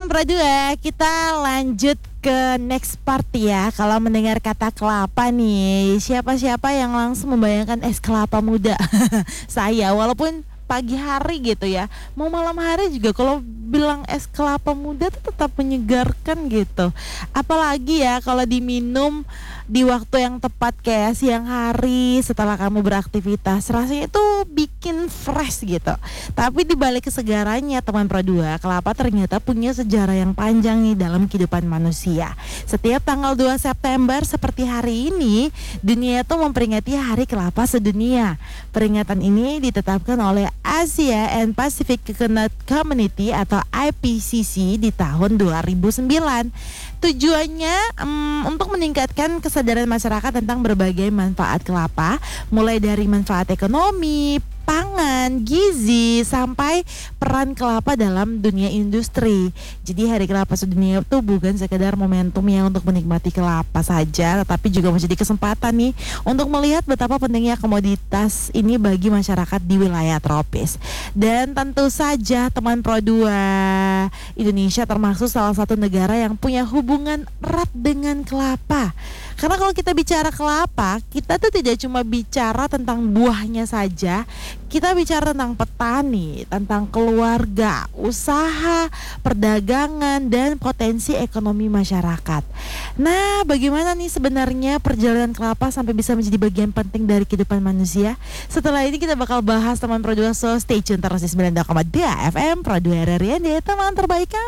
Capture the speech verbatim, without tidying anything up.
Pro dua, kita lanjut ke next part ya. Kalau mendengar kata kelapa nih, siapa-siapa yang langsung membayangkan es kelapa muda? Saya, walaupun pagi hari gitu ya, mau malam hari juga kalau bilang es kelapa muda tuh tetap menyegarkan gitu. Apalagi ya kalau diminum di waktu yang tepat kayak siang hari setelah kamu beraktivitas, rasanya itu bikin fresh gitu. Tapi dibalik kesegarannya teman Pro dua, kelapa ternyata punya sejarah yang panjang nih dalam kehidupan manusia. Setiap tanggal dua September seperti hari ini, dunia itu memperingati Hari Kelapa Sedunia. Peringatan ini ditetapkan oleh Asia and Pacific Coconut Community atau I P C C di tahun dua ribu sembilan. Tujuannya um, untuk meningkatkan kesadaran masyarakat tentang berbagai manfaat kelapa, mulai dari manfaat ekonomi, pangan, gizi, sampai peran kelapa dalam dunia industri. Jadi Hari Kelapa Sedunia itu bukan sekedar momentum yang untuk menikmati kelapa saja, tetapi juga menjadi kesempatan nih untuk melihat betapa pentingnya komoditas ini bagi masyarakat di wilayah tropis. Dan tentu saja teman Pro dua, Indonesia termasuk salah satu negara yang punya hubungan erat dengan kelapa. Karena kalau kita bicara kelapa, kita tuh tidak cuma bicara tentang buahnya saja, kita bicara tentang petani, tentang keluarga, usaha, perdagangan, dan potensi ekonomi masyarakat. Nah, bagaimana nih sebenarnya perjalanan kelapa sampai bisa menjadi bagian penting dari kehidupan manusia? Setelah ini kita bakal bahas teman Pro dua, so stay tune terus di sembilan puluh dua koma dua F M Pro dua R R I, teman terbaik kamu.